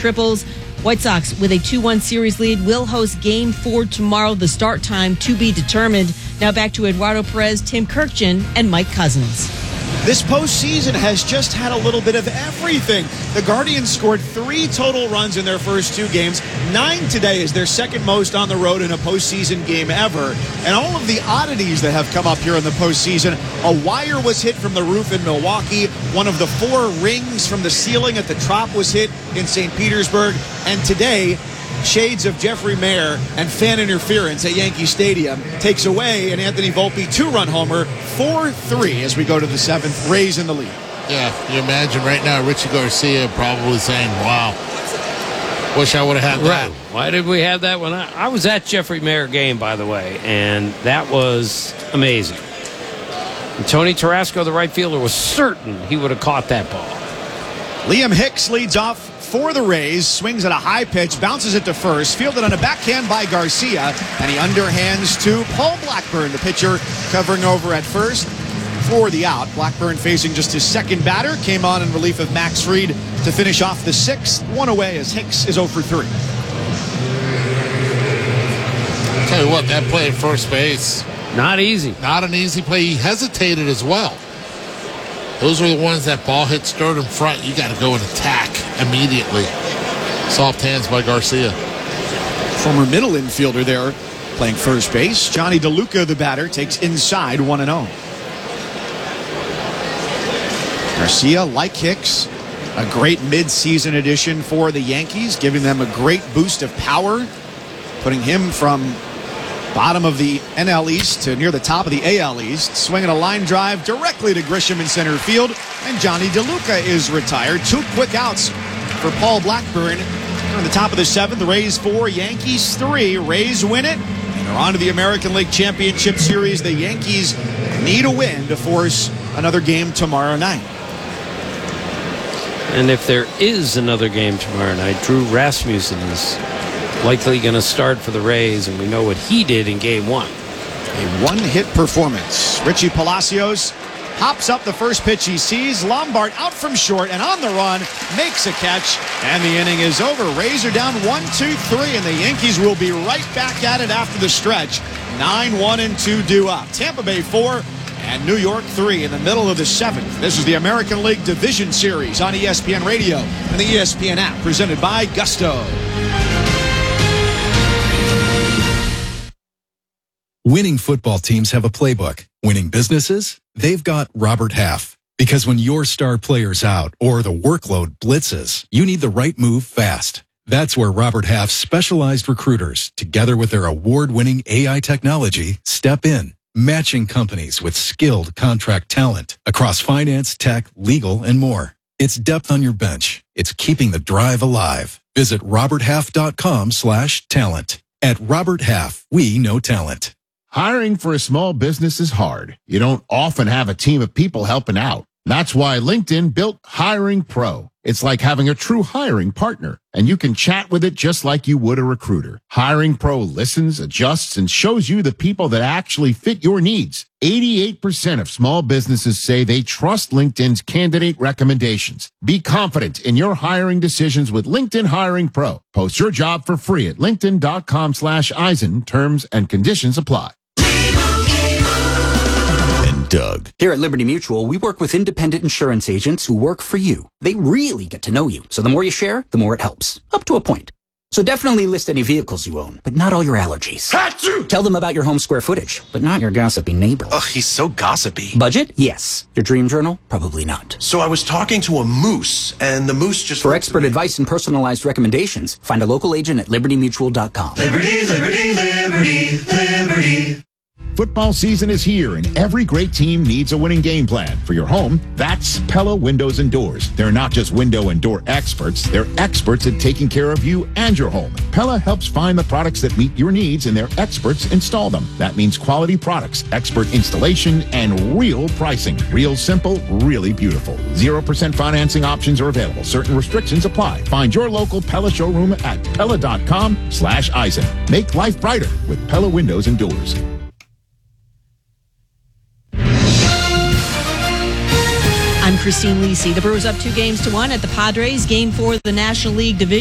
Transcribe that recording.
triples. White Sox with a 2-1 series lead will host Game 4 tomorrow. The start time to be determined. Now back to Eduardo Perez, Tim Kirkjian, and Mike Cousins. This postseason has just had a little bit of everything. The Guardians scored 3 total runs in their first 2 games. 9 today is their second most on the road in a postseason game ever. And all of the oddities that have come up here in the postseason. A wire was hit from the roof in Milwaukee. One of the 4 rings from the ceiling at the Trop was hit in St. Petersburg. And today, shades of Jeffrey Mayer and fan interference at Yankee Stadium takes away an Anthony Volpe 2-run homer, 4-3 as we go to the 7th. Rays in the lead. Yeah, you imagine right now Richie Garcia probably saying, wow, wish I would have had that. Right. Why did we have that one? I was at Jeffrey Mayer game, by the way, and that was amazing. And Tony Tarasco, the right fielder, was certain he would have caught that ball. Liam Hicks leads off for the Rays, swings at a high pitch, bounces it to first, fielded on a backhand by Garcia, and he underhands to Paul Blackburn, the pitcher, covering over at first for the out. Blackburn facing just his second batter, came on in relief of Max Fried to finish off the 6th. 1 away as Hicks is 0 for 3. Tell you what, that play at first base, Not easy. not an easy play. He hesitated as well. Those are the ones that ball hits third in front. You got to go and attack immediately. Soft hands by Garcia. Former middle infielder there playing first base. Johnny DeLuca, the batter, takes inside 1-0. Garcia, like Hicks, a great mid-season addition for the Yankees, giving them a great boost of power, putting him from bottom of the NL East to near the top of the AL East, swinging a line drive directly to Grisham in center field, and Johnny DeLuca is retired. 2 quick outs for Paul Blackburn. On the top of the 7th, the Rays 4, Yankees 3. Rays win it, and they're on to the American League Championship Series. The Yankees need a win to force another game tomorrow night. And if there is another game tomorrow night, Drew Rasmussen is likely going to start for the Rays, and we know what he did in Game 1. A 1-hit performance. Richie Palacios hops up the first pitch he sees. Lombard out from short and on the run, makes a catch, and the inning is over. Rays are down 1-2-3, and the Yankees will be right back at it after the stretch. 9-1-2 due up. Tampa Bay 4 and New York 3 in the middle of the 7th. This is the American League Division Series on ESPN Radio and the ESPN app, presented by Gusto. Winning football teams have a playbook. Winning businesses? They've got Robert Half. Because when your star player's out or the workload blitzes, you need the right move fast. That's where Robert Half's specialized recruiters, together with their award-winning AI technology, step in, matching companies with skilled contract talent across finance, tech, legal, and more. It's depth on your bench. It's keeping the drive alive. Visit roberthalf.com/talent. At Robert Half, we know talent. Hiring for a small business is hard. You don't often have a team of people helping out. That's why LinkedIn built Hiring Pro. It's like having a true hiring partner, and you can chat with it just like you would a recruiter. Hiring Pro listens, adjusts, and shows you the people that actually fit your needs. 88% of small businesses say they trust LinkedIn's candidate recommendations. Be confident in your hiring decisions with LinkedIn Hiring Pro. Post your job for free at linkedin.com/Eisen. Terms and conditions apply. Doug. Here at Liberty Mutual, we work with independent insurance agents who work for you. They really get to know you. So the more you share, the more it helps. Up to a point. So definitely list any vehicles you own, but not all your allergies. Achoo! Tell them about your home square footage, but not your gossipy neighbor. Ugh, he's so gossipy. Budget? Yes. Your dream journal? Probably not. So I was talking to a moose, and the moose just... For expert advice and personalized recommendations, find a local agent at libertymutual.com. Liberty, liberty, liberty, liberty. Football season is here, and every great team needs a winning game plan. For your home, that's Pella Windows and Doors. They're not just window and door experts. They're experts at taking care of you and your home. Pella helps find the products that meet your needs, and their experts install them. That means quality products, expert installation, and real pricing. Real simple, really beautiful. 0% financing options are available. Certain restrictions apply. Find your local Pella showroom at Pella.com/Eisen. Make life brighter with Pella Windows and Doors. I'm Christine Lisi. The Brewers up 2-1 at the Padres. Game 4 of the National League Division